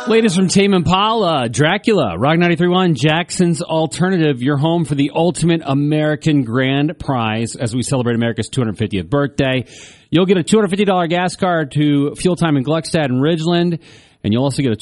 Latest from Tame Impala, Dracula, Rock 93.1, Jackson's Alternative, your home for the ultimate American grand prize as we celebrate America's 250th birthday. You'll get a $250 gas card to Fuel Time in Gluckstadt and Ridgeland, and you'll also get a